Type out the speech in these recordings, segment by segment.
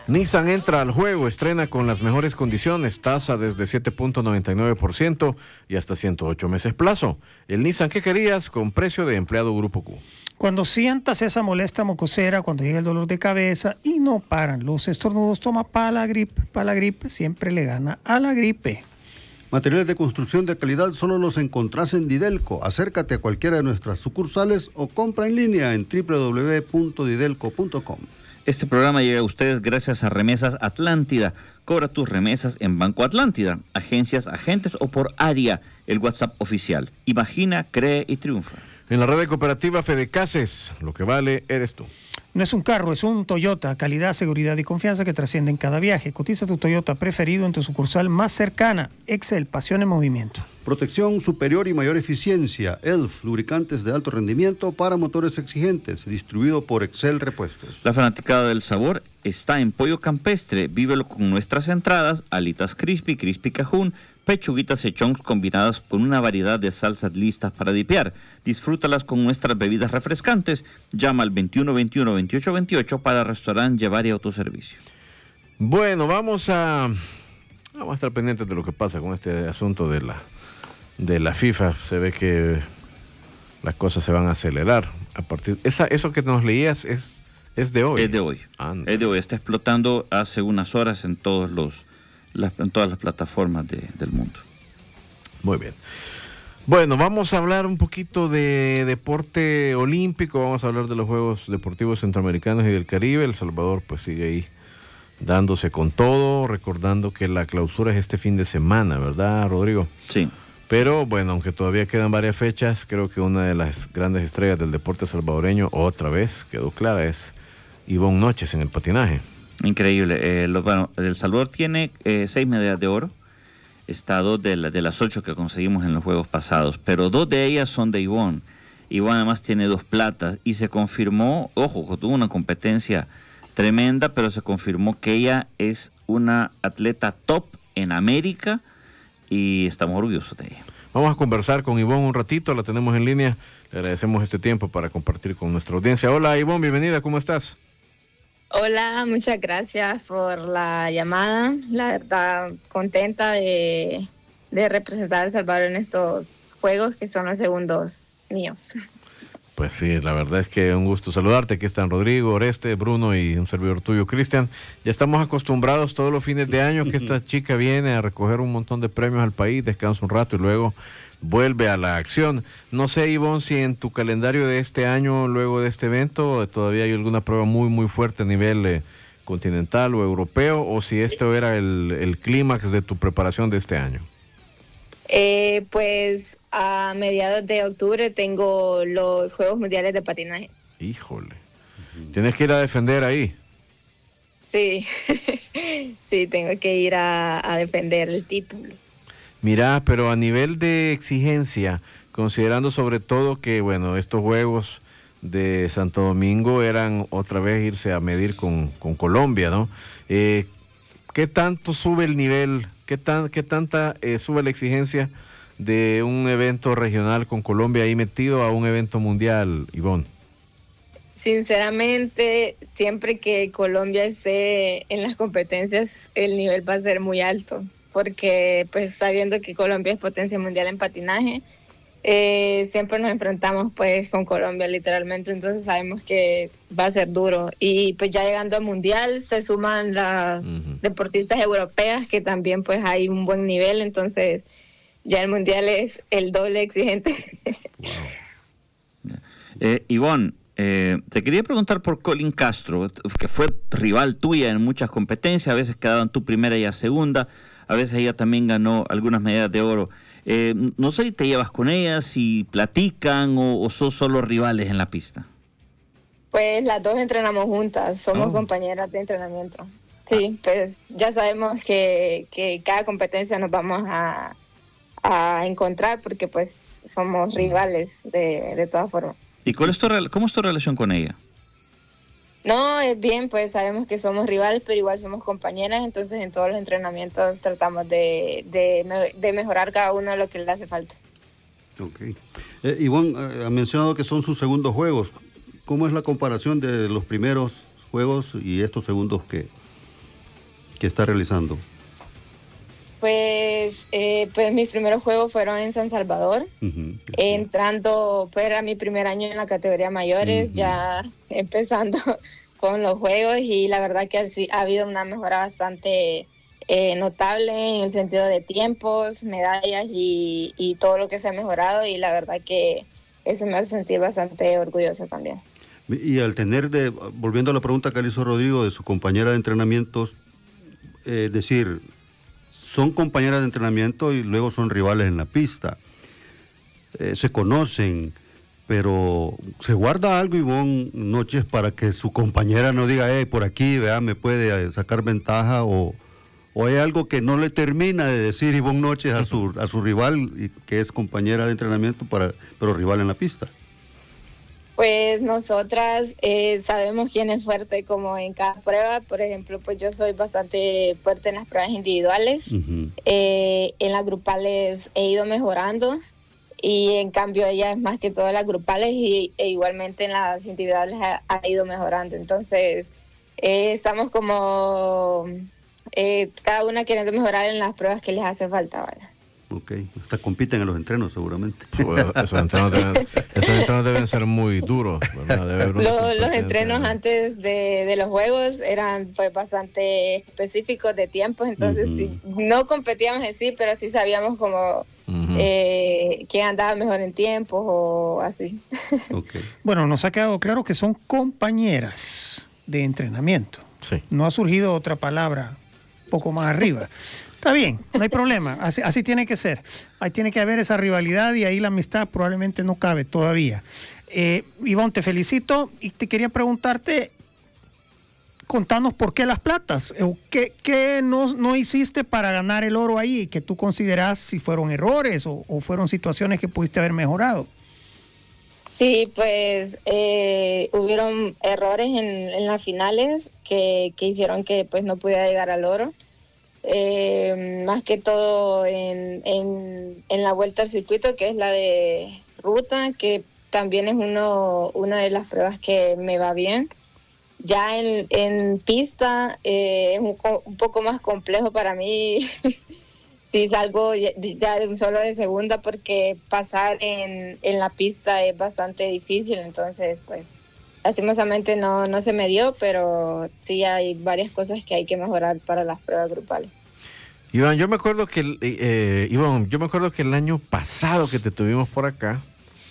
Nissan entra al juego, estrena con las mejores condiciones, tasa desde 7.99% y hasta 108 meses plazo. El Nissan que querías con precio de empleado Grupo Q. Cuando sientas esa molesta mocosera, cuando llega el dolor de cabeza y no paran los estornudos, toma Palagrip. Palagrip siempre le gana a la gripe. Materiales de construcción de calidad solo los encontrás en Didelco. Acércate a cualquiera de nuestras sucursales o compra en línea en www.didelco.com. Este programa llega a ustedes gracias a Remesas Atlántida. Cobra tus remesas en Banco Atlántida, agencias, agentes o por área. El WhatsApp oficial. Imagina, cree y triunfa. En la red de cooperativa Fedecases, lo que vale eres tú. No es un carro, es un Toyota. Calidad, seguridad y confianza que trascienden cada viaje. Cotiza tu Toyota preferido en tu sucursal más cercana. Excel, pasión en movimiento. Protección superior y mayor eficiencia. ELF, lubricantes de alto rendimiento para motores exigentes. Distribuido por Excel Repuestos. La fanaticada del sabor está en Pollo Campestre. Vívelo con nuestras entradas, alitas crispy, crispy cajún, pechuguitas y chonks combinadas con una variedad de salsas listas para dipear. Disfrútalas con nuestras bebidas refrescantes. Llama al 2121-2828 para restaurante, llevar y autoservicio. Bueno, vamos a estar pendientes de lo que pasa con este asunto de la FIFA. Se ve que las cosas se van a acelerar. Eso que nos leías es de hoy. Es de hoy. Anda. Es de hoy. Está explotando hace unas horas en todas las plataformas del mundo. Muy bien. Bueno, vamos a hablar un poquito de deporte olímpico, vamos a hablar de los Juegos Deportivos Centroamericanos y del Caribe. El Salvador pues sigue ahí dándose con todo, recordando que la clausura es este fin de semana, ¿verdad, Rodrigo? Sí. Pero bueno, aunque todavía quedan varias fechas, creo que una de las grandes estrellas del deporte salvadoreño, otra vez quedó clara, es Ivonne Noches en el patinaje. Increíble. El Salvador tiene 6 medallas de oro. Está a 2 de las 8 que conseguimos en los Juegos pasados, pero 2 de ellas son de Ivonne. Ivonne además tiene 2 platas y se confirmó, ojo, tuvo una competencia tremenda, pero se confirmó que ella es una atleta top en América y estamos orgullosos de ella. Vamos a conversar con Ivonne un ratito, la tenemos en línea. Le agradecemos este tiempo para compartir con nuestra audiencia. Hola Ivonne, bienvenida, ¿cómo estás? Hola, muchas gracias por la llamada. La verdad, contenta de representar a El Salvador en estos juegos que son los segundos míos. Pues sí, la verdad es que un gusto saludarte. Aquí están Rodrigo, Oreste, Bruno y un servidor tuyo, Cristian. Ya estamos acostumbrados todos los fines de año que esta chica viene a recoger un montón de premios al país, descansa un rato y luego vuelve a la acción. No sé, Ivonne, si en tu calendario de este año, luego de este evento, todavía hay alguna prueba muy, muy fuerte a nivel continental o europeo, o si esto era el clímax de tu preparación de este año. Pues a mediados de octubre tengo los Juegos Mundiales de Patinaje. Híjole. Tienes que ir a defender ahí. Sí, sí, tengo que ir a defender el título. Mira, pero a nivel de exigencia, considerando sobre todo que, bueno, estos Juegos de Santo Domingo eran otra vez irse a medir con Colombia, ¿no? ¿Qué tanto sube el nivel? ¿Qué tanta sube la exigencia de un evento regional con Colombia ahí metido a un evento mundial, Ivonne? Sinceramente, siempre que Colombia esté en las competencias, el nivel va a ser muy alto, porque pues sabiendo que Colombia es potencia mundial en patinaje, siempre nos enfrentamos pues con Colombia literalmente, entonces sabemos que va a ser duro. Y pues ya llegando al mundial se suman las deportistas europeas, que también pues hay un buen nivel, entonces ya el mundial es el doble exigente. Ivonne, te quería preguntar por Colin Castro, que fue rival tuya en muchas competencias, a veces quedaban tú primera y a segunda, a veces ella también ganó algunas medallas de oro. No sé si te llevas con ella, si platican o sos solo rivales en la pista. Pues las dos entrenamos juntas, somos compañeras de entrenamiento. Sí, pues ya sabemos que cada competencia nos vamos a encontrar porque pues somos rivales de todas formas. ¿Y cómo es tu relación con ella? No, es bien, pues sabemos que somos rivales, pero igual somos compañeras, entonces en todos los entrenamientos tratamos de mejorar cada uno lo que le hace falta. Ok. Ivonne ha mencionado que son sus segundos juegos. ¿Cómo es la comparación de los primeros juegos y estos segundos que que está realizando? Pues mis primeros juegos fueron en San Salvador, entrando, pues era mi primer año en la categoría mayores, ya empezando con los juegos, y la verdad que así ha habido una mejora bastante notable en el sentido de tiempos, medallas y todo lo que se ha mejorado, y la verdad que eso me hace sentir bastante orgullosa también. Y al volviendo a la pregunta que le hizo Rodrigo de su compañera de entrenamientos, decir, son compañeras de entrenamiento y luego son rivales en la pista, se conocen, pero ¿se guarda algo, Ivonne Noches, para que su compañera no diga, por aquí, vea, me puede sacar ventaja, o hay algo que no le termina de decir Ivonne Noches a su rival, que es compañera de entrenamiento, pero rival en la pista? Pues nosotras sabemos quién es fuerte como en cada prueba. Por ejemplo, pues yo soy bastante fuerte en las pruebas individuales. En las grupales he ido mejorando, y en cambio ella es más que todo en las grupales, e igualmente en las individuales ha ido mejorando. Entonces estamos como cada una queriendo mejorar en las pruebas que les hace falta, ¿vale? Ok, hasta compiten en los entrenos seguramente. Bueno, esos entrenos deben ser muy duros, ¿verdad? Los entrenos antes de los juegos eran pues bastante específicos de tiempos, entonces sí, no competíamos en sí, pero sí sabíamos como quién andaba mejor en tiempos o así. Okay. Bueno, nos ha quedado claro que son compañeras de entrenamiento. Sí. No ha surgido otra palabra un poco más arriba. Está bien, no hay problema, así tiene que ser. Ahí tiene que haber esa rivalidad, y ahí la amistad probablemente no cabe todavía. Ivonne, te felicito, y te quería preguntarte, contanos por qué las platas. ¿Qué no hiciste para ganar el oro ahí, que tú consideras si fueron errores o fueron situaciones que pudiste haber mejorado? Sí, pues hubieron errores en las finales que hicieron que pues no pudiera llegar al oro. Más que todo en la vuelta al circuito, que es la de ruta, que también es una de las pruebas que me va bien. Ya en pista es un poco más complejo para mí si salgo ya solo de segunda, porque pasar en la pista es bastante difícil. Entonces pues lastimosamente no se me dio, pero sí hay varias cosas que hay que mejorar para las pruebas grupales. Iván, yo me acuerdo que el año pasado que te tuvimos por acá,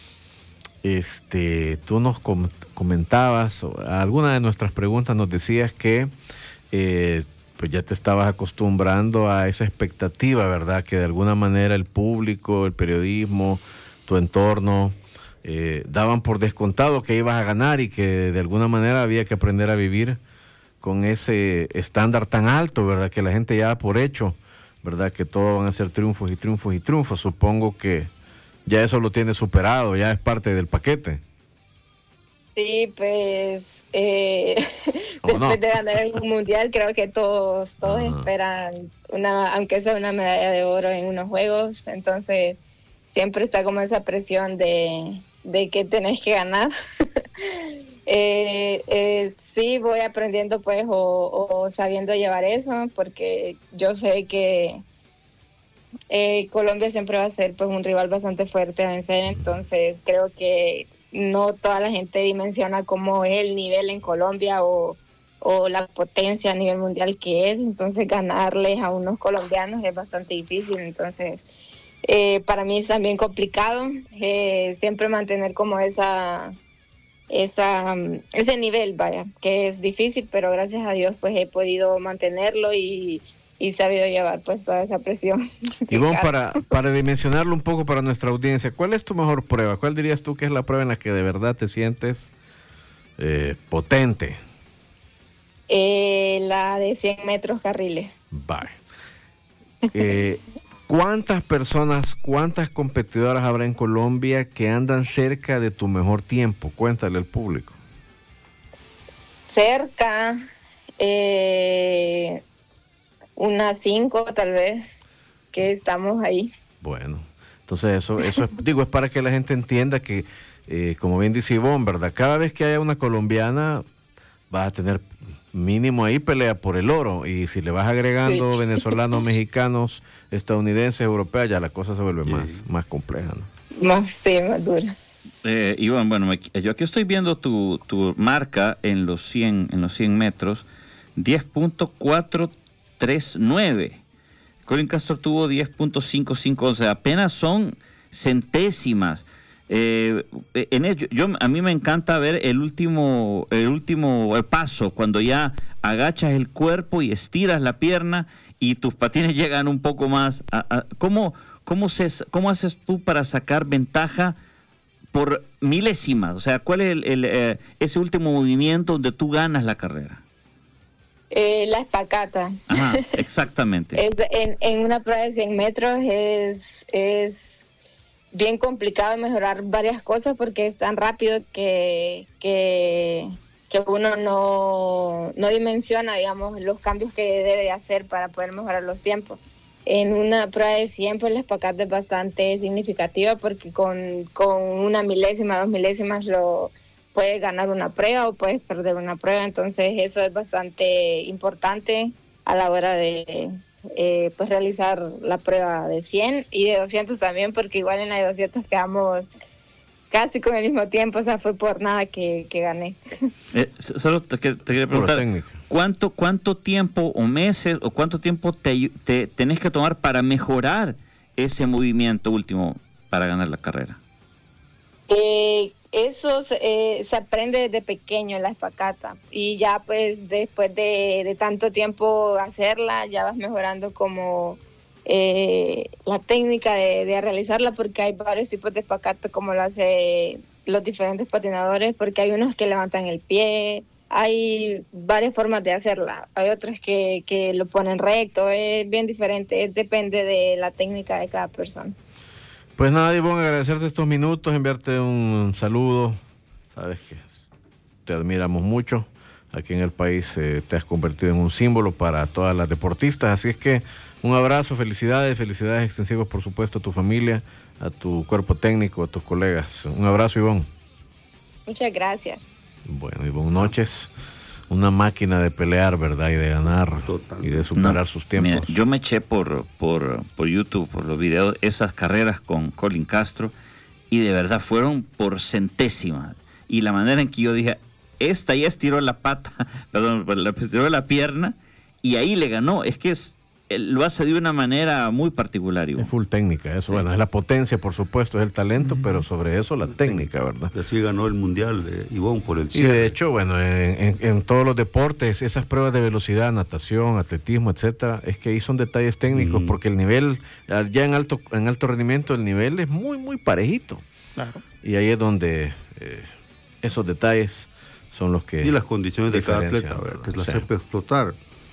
tú nos comentabas, a alguna de nuestras preguntas nos decías que pues ya te estabas acostumbrando a esa expectativa, ¿verdad? Que de alguna manera el público, el periodismo, tu entorno daban por descontado que ibas a ganar, y que de alguna manera había que aprender a vivir con ese estándar tan alto, ¿verdad? Que la gente ya da por hecho, ¿verdad? Que todo van a ser triunfos y triunfos y triunfos. Supongo que ya eso lo tienes superado, ya es parte del paquete. Sí, pues después de ganar el mundial, creo que todos esperan aunque sea una medalla de oro en unos juegos. Entonces siempre está como esa presión de que tenés que ganar. Sí, voy aprendiendo pues o sabiendo llevar eso, porque yo sé que Colombia siempre va a ser pues un rival bastante fuerte a vencer. Entonces creo que no toda la gente dimensiona cómo es el nivel en Colombia o la potencia a nivel mundial que es. Entonces ganarles a unos colombianos es bastante difícil. Entonces para mí es también complicado siempre mantener como ese nivel, vaya, que es difícil, pero gracias a Dios pues he podido mantenerlo y sabido llevar pues toda esa presión. Y bueno, para dimensionarlo un poco para nuestra audiencia, ¿cuál es tu mejor prueba? ¿Cuál dirías tú que es la prueba en la que de verdad te sientes potente? La de 100 metros carriles. Vale. ¿Cuántas competidoras habrá en Colombia que andan cerca de tu mejor tiempo? Cuéntale al público. Cerca, unas 5 tal vez, que estamos ahí. Bueno, entonces eso es, es para que la gente entienda que, como bien dice Ivonne, ¿verdad? Cada vez que haya una colombiana, vas a tener mínimo ahí pelea por el oro. Y si le vas agregando Sí. venezolanos, mexicanos, estadounidenses, europeas, ya la cosa se vuelve más compleja, ¿no? Más dura. Iván, bueno, yo aquí estoy viendo tu marca en los 100 metros, 10.439. Colin Castro tuvo 10.55, o sea, apenas son centésimas. A mí me encanta ver el último paso, cuando ya agachas el cuerpo y estiras la pierna y tus patines llegan un poco más. ¿Cómo haces tú para sacar ventaja por milésimas? O sea, ¿cuál es ese último movimiento donde tú ganas la carrera? La espacata. Ajá, exactamente. En una prueba de 100 metros es bien complicado mejorar varias cosas porque es tan rápido que uno no dimensiona, digamos, los cambios que debe de hacer para poder mejorar los tiempos. En una prueba de 100, pues la espacata es bastante significativa porque con una milésima, 2 milésimas puedes ganar una prueba o puedes perder una prueba. Entonces eso es bastante importante a la hora de pues realizar la prueba de 100 y de 200 también, porque igual en la de 200 quedamos casi con el mismo tiempo, o sea, fue por nada que gané. Solo te quería preguntar, ¿cuánto tiempo o meses o cuánto tiempo te tenés que tomar para mejorar ese movimiento último para ganar la carrera? Eso se aprende desde pequeño, la espacata, y ya pues después de tanto tiempo hacerla, ya vas mejorando como la técnica de realizarla, porque hay varios tipos de espacata como lo hacen los diferentes patinadores, porque hay unos que levantan el pie, hay varias formas de hacerla, hay otras que lo ponen recto, es bien diferente, depende de la técnica de cada persona. Pues nada, Ivonne, agradecerte estos minutos, enviarte un saludo. Sabes que te admiramos mucho. Aquí en el país te has convertido en un símbolo para todas las deportistas. Así es que un abrazo, felicidades extensivas, por supuesto, a tu familia, a tu cuerpo técnico, a tus colegas. Un abrazo, Ivonne. Muchas gracias. Bueno, Ivonne Noches, una máquina de pelear, ¿verdad? Y de ganar. Totalmente. Y de superar sus tiempos. Mira, yo me eché por YouTube, por los videos, esas carreras con Colin Castro, y de verdad fueron por centésimas. Y la manera en que yo dije, esta ya estiró la pata, perdón, estiró la pierna, y ahí le ganó. Es que lo hace de una manera muy particular, Ivonne. Es full técnica, eso, sí. Bueno, es la potencia, por supuesto, es el talento, pero sobre eso la técnica, ¿verdad? Así ganó el mundial, Ivonne, por el cierre. Y de hecho, bueno, en todos los deportes, esas pruebas de velocidad, natación, atletismo, etcétera, es que ahí son detalles técnicos, porque el nivel, ya en alto rendimiento, el nivel es muy, muy parejito. Claro. Y ahí es donde esos detalles son los que... Y las condiciones de cada atleta, que la sepa explotar.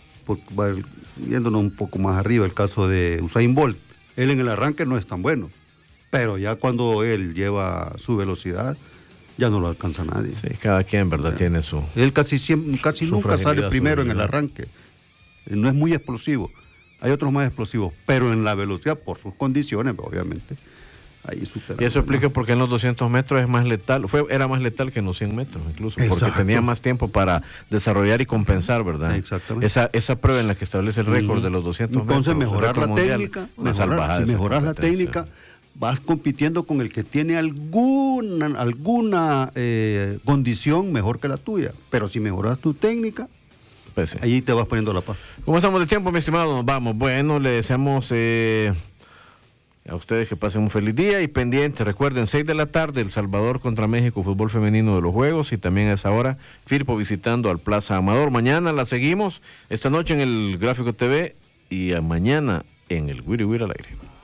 Yéndonos un poco más arriba, el caso de Usain Bolt, él en el arranque no es tan bueno, pero ya cuando él lleva su velocidad, ya no lo alcanza nadie. Sí, cada quien, ¿verdad? Tiene su... Él casi nunca sale primero en el arranque, no es muy explosivo, hay otros más explosivos, pero en la velocidad, por sus condiciones, obviamente, ahí supera. Y eso explica por qué en los 200 metros es más letal, era más letal que en los 100 metros incluso, porque tenía más tiempo para desarrollar y compensar, ¿verdad? Exactamente. Esa prueba en la que establece el récord de los 200 Entonces, metros. mejorar la técnica, si mejoras la técnica, vas compitiendo con el que tiene alguna condición mejor que la tuya, pero si mejoras tu técnica, pues sí, allí te vas poniendo la paz. ¿Cómo estamos de tiempo, mi estimado? Nos vamos. Bueno, le deseamos... a ustedes que pasen un feliz día y pendiente, recuerden, 6 de la tarde, El Salvador contra México, fútbol femenino de los Juegos, y también a esa hora, Firpo visitando al Plaza Amador. Mañana la seguimos, esta noche en el Gráfico TV y mañana en el Wiri Wiri al aire.